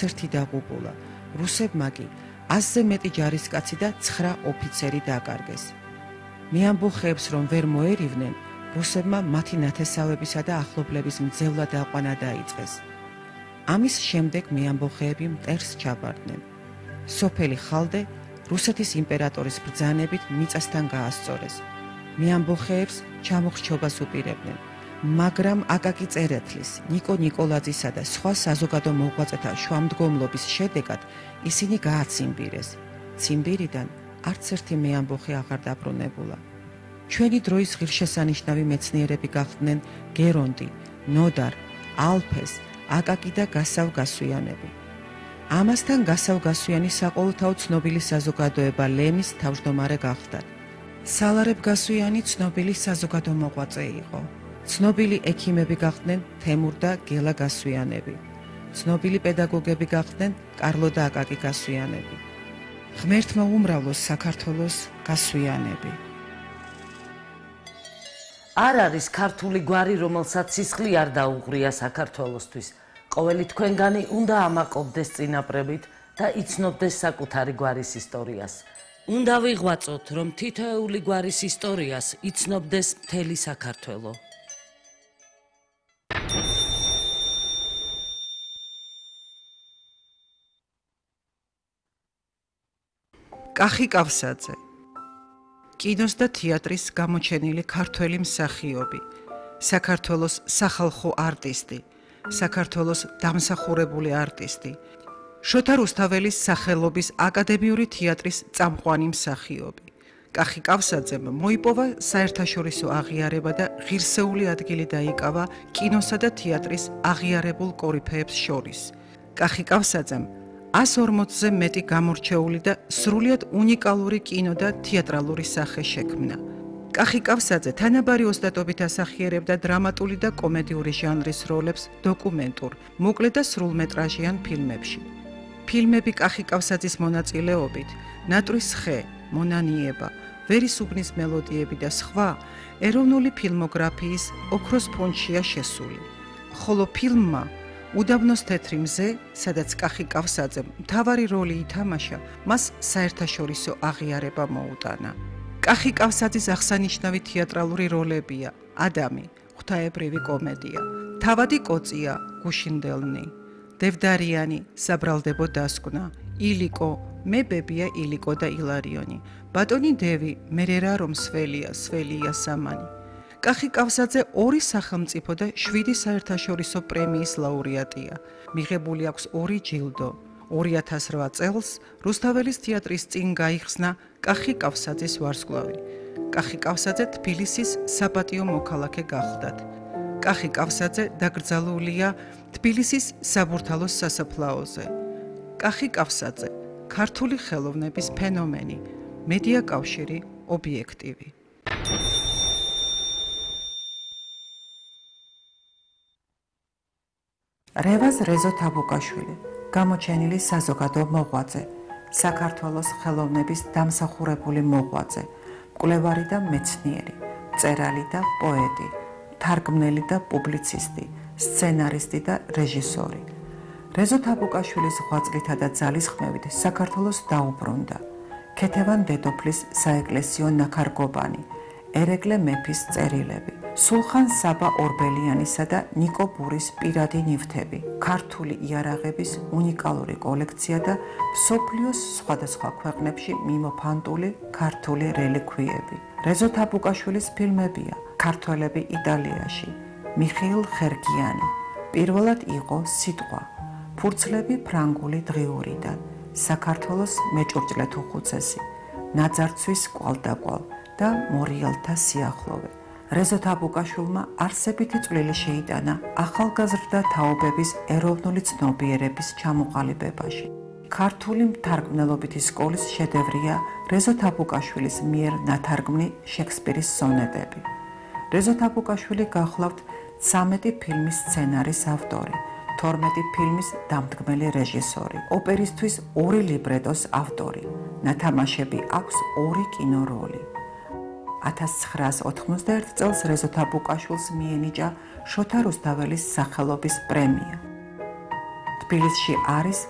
21 დაღუპულა. რუსებმა კი 100-ზე მეტი ჯარისკაცი და 9 ოფიცერი დაკარგეს. მეამბოხეებს რომ ვერ მოერივნენ, რუსებმა მათი ნათესავებისა და ახლობლების მძევლა დაყვანა დაიწყეს. ამის შემდეგ მეამბოხეები მტერს ჩაბარდნენ. სოფელი ხალდე რუსეთის იმპერატორის ბრძანებით მიწასთან გაასწორეს. მეამბოხეებს ჩამოხრჩობას უპირებდნენ, მაგრამ აკაკი წერეთლის, ნიკო ნიკოლაძისა და სხვა საზოგადო მოღვაწეთა შუამდგომლობის შედეგად ისინი გააციმბირეს. ციმბირიდან არც ერთი მეამბოხე აღარ დაბრუნებულა. ჩვენი დროის ღირსშესანიშნავი მეცნიერები გახდნენ გერონდი, ნოდარ, ალფეს, აკაკი და გასავ გასვიანები. ამასთან გასავ გასვიანი საყოველთაო ცნობილი საზოგადოება ლემის თავმჯდომარე გახდათ. სალარებ გასვიანი ცნობილი საზოგადო მოღვაწე იყო. ცნობილი ექიმები გახდნენ თემურ და გელა გასვიანები. ცნობილი პედაგოგები გახდნენ კარლო და აკაკი გასვიანები. ღმერთმა უმრავლოს საქართველოს გასვიანები. არ არის ქართული გვარი, რომელსაც სისხლი არ დაუღრია საქართველოსთვის. ყოველი თქვენგანი უნდა ამაყობდეს წინაპრებით და იცნობდეს საკუთარი გვარის ისტორიას. უნდა ვიღვაწოთ, რომ თითოეული გვარის ისტორიას იცნობდეს მთელი საქართველო. კახი კავსაძე, კინოს და თეატრის გამოჩენილი ქართველი მსახიობი, საქართველოს სახალხო არტისტი, საქართველოს დამსახურებული არტისტი, შოთა რუსთაველის სახელობის აკადემიური თეატრის წამყვანი მსახიობი. კახი კავსაძემ მოიპოვა საერთაშორისო აღიარება და ღირსეული ადგილი დაიკავა კინოსა და თეატრის აღიარებულ კორიფეებს შორის. კახი კავსაძემ 140-ზე მეტი გამორჩეული და სრულიად უნიკალური კინო და თეატრალური სახე შექმნა. კახი კავსაძე თანაბარი ოსტატობით ასახიერებდა დრამატული და კომედიური ჟანრის როლებს დოკუმენტურ, მოკლე და სრულმეტრაჟიან ფილმებში. ფილმები კახი კავსაძის მონაწილეობით, ნატრის ხე, მონანიება, ვერის უბნის მელოდიები და სხვა ეროვნული ფილმოგრაფიის ოქროს ფონდშია შესული. ხოლო ფილმმა უდაბნოს თეთრი მზე, სადაც კახი კავსაძემ მთავარი როლი ითამაშა, მას საერთაშორისო აღიარება მოუტანა. კახი კავსაძის აღსანიშნავი თეატრალური როლებია: ადამი, ღვთაებრივი კომედია, თავადი კოწია, გუშინდელნი, დევდარიანი, საბრალდებო დასკვნა, ილიკო, მე ბებია ილიკო და ილარიონი, ბატონი დევი, მე რა რომ სველია სამანი. კახი კავსაძე 2 სახელმწიფო და 7 საერთაშორისო პრემიის ლაურეატია. მიღებული აქვს 2 ჯილდო. 2008 წელს რუსთაველის თეატრის წინ გაიხსნა კახი კავსაძის ვარსკვლავი. კახი კავსაძე თბილისის საპატიო მოქალაქე გახლდათ. კახი კავსაძე დაკრძალულია თბილისის საბურთალოს სასაფლაოზე. კახი კავსაძე, ქართული ხელოვნების ფენომენი, მედია კავშირი, ობიექტივი. რევაზ რეზო თაბუკაშვილი, გამოჩენილი საზოგადო მოღვაწე, საქართველოს ხელოვნების დამსახურებული მოღვაწე, მკვლევარი და მეცნიერი, მწერალი და პოეტი, თარგმნელი და პუბლიცისტი, სცენარისტი და რეჟისორი. რეზო თაბუკაშვილის ღვაწლითა და ძალისხმევით საქართველოს დაუბრუნდა ქეთევან დედოფლის საეკლესიო ნაქარგობანი, ერეკლე მეფის წერილები, სულხან საბა ორბელიანისა და ნიკო ბურის პირადი ნივთები, ქართული იარაღების უნიკალური კოლექცია და მსოფლიოს სხვადასხვა ქვეყნებში მიმოფანტული ქართული რელიქვიები. რეზო თაბუკაშვილის ფილმებია: ქართველები იტალიაში, მიხეილ ხერგიანი, პირველად იყო სიტყვა, ფურცლები ფრანგული დღიურიდან, საქართველოს მეჭურჭლე თუხუცესი, ნაძარცვის კვალდაკვალ და მორიელთა სიახლოვე. რეზო თაბუკაშვილმა არსებითი წვლილი შეიტანა ახალგაზრდა თაობების ეროვნული ცნობიერების ჩამოყალიბებაში. ქართული მთარგმნელობითი სკოლის შედევრია რეზო თაბუკაშვილის მიერ ნათარგმნი შექსპირის სონეტები. რეზო თაბუკაშვილი გახლავთ 13 ფილმის სცენარის ავტორი, 12 ფილმის დამდგმელი რეჟისორი, ოპერისთვის 2 ლიბრეტოს ავტორი, ნათამაშები აქვს 2 კინოროლი. 1991 წელს რეზო თაბუკაშვილს მიენიჭა შოთა რუსთაველის სახელობის პრემია. თბილისში არის